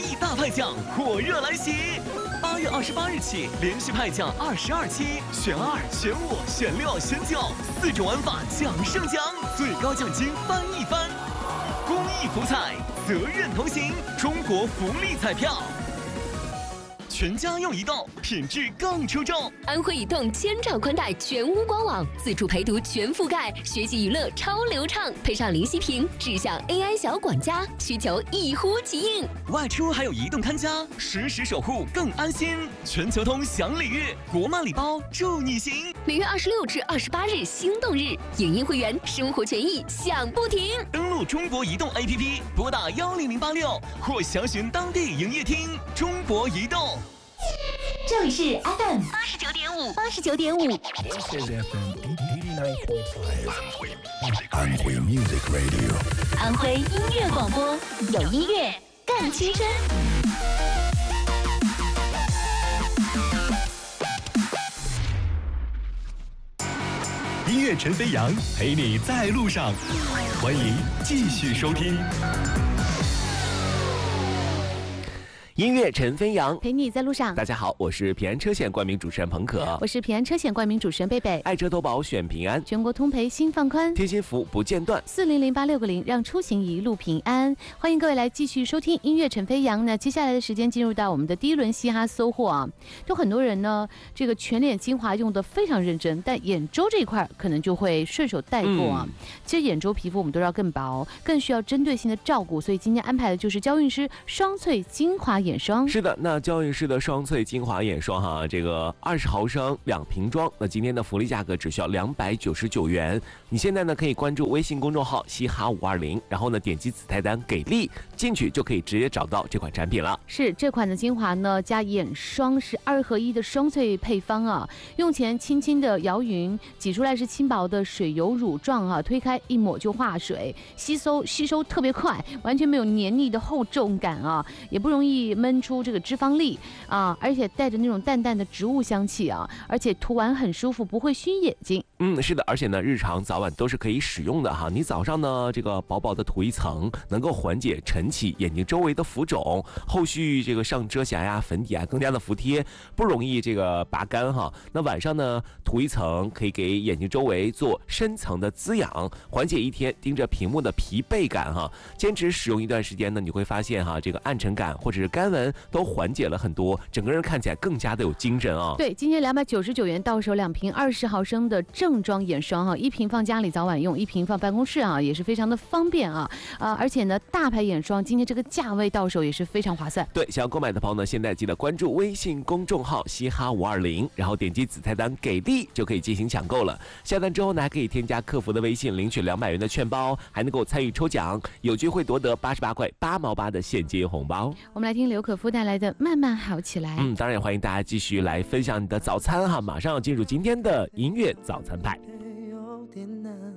亿大派奖火热来袭！8月28日起，连续派奖22期，选2、选5、选6、选9，4种玩法奖胜奖，最高奖金翻一番。公益福彩，责任同行，中国福利彩票。全家用移动，品质更出众。 安徽移动千兆宽带全屋官网，自助陪读全覆盖，学习娱乐超流畅，配上林息屏智享 AI 小管家，需求一呼即应。 外出还有移动看家，实时守护更安心。全球通享礼遇，国漫礼包助你行。 6月26至28日心动日，影音会员生活权益享不停。 登录中国移动 APP， 拨打10086或详询当地营业厅。中国移动。 这里是 FM 89.5。 This is FM 89.5. 安徽 Music Radio。 安徽音乐广播，有音乐更青春。 音乐陈飞扬陪你在路上，欢迎继续收听。 音乐陈飞扬陪你在路上。 大家好，我是平安车险冠名主持人彭可， 我是平安车险冠名主持人贝贝。 爱车投保选平安， 全国通赔心放宽， 贴心服务不间断 ，400860让出行一路平安。欢迎各位来继续收听音乐陈飞扬。那接下来的时间进入到我们的第一轮嘻哈搜货啊，就很多人呢，这个全脸精华用的非常认真，但眼周这一块可能就会顺手带过啊。其实眼周皮肤我们都要更薄，更需要针对性的照顾，所以今天安排的就是娇韵诗双萃精华眼霜。 是的，那娇韵诗的双萃精华眼霜哈，这个20毫升2瓶装，那今天的福利价格只需要299元。你现在呢可以关注微信公众号嘻哈520，然后呢点击子菜单给力进去，就可以直接找到这款产品了。 是这款的精华呢加眼霜是2合1的双萃配方啊，用前轻轻的摇匀，挤出来是轻薄的水油乳状啊，推开一抹就化水，吸收特别快，完全没有黏腻的厚重感啊，也不容易闷出这个脂肪粒啊，而且带着那种淡淡的植物香气啊，而且涂完很舒服，不会熏眼睛。 是的，而且呢，日常早晚都是可以使用的哈。你早上呢，这个薄薄的涂一层，能够缓解晨起眼睛周围的浮肿，后续这个上遮瑕呀、粉底啊更加的服帖，不容易这个拔干哈。那晚上呢，涂一层可以给眼睛周围做深层的滋养，缓解一天盯着屏幕的疲惫感哈。坚持使用一段时间呢，你会发现哈，这个暗沉感或者是干纹都缓解了很多，整个人看起来更加的有精神啊。 对，今天299元到手2瓶20毫升的正装眼霜哈，1瓶放家里早晚用，1瓶放办公室啊，也是非常的方便啊。而且呢，大牌眼霜今天这个价位到手也是非常划算。 对，想要购买的朋友呢，现在记得关注微信公众号嘻哈520，然后点击子菜单给力就可以进行抢购了。下单之后呢，还可以添加客服的微信领取200元的券包，还能够参与抽奖，有机会夺得88块8毛8的现金红包。 我们来听刘可夫带来的慢慢好起来。 当然也欢迎大家继续来分享你的早餐哈，马上要进入今天的音乐早餐派。 有点难